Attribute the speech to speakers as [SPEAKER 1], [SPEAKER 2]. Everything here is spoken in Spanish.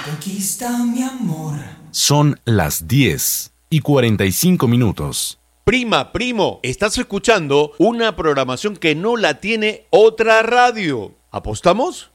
[SPEAKER 1] Conquista mi amor.
[SPEAKER 2] Son las 10:45.
[SPEAKER 3] Prima, primo, estás escuchando una programación que no la tiene otra radio. ¿Apostamos?